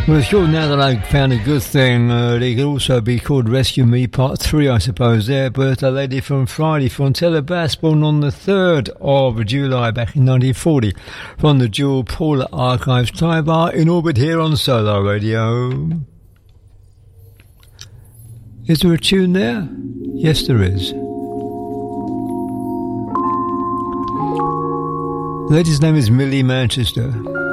Well, it's called Now That I Found a Good Thing. It could also be called Rescue Me Part 3, I suppose, there. But a lady from Friday, Fontella Bass, born on the 3rd of July back in 1940, from the Jewel Paula Archives Time Bar in orbit here on Solar Radio. Is there a tune there? Yes, there is. The lady's name is Millie Manchester.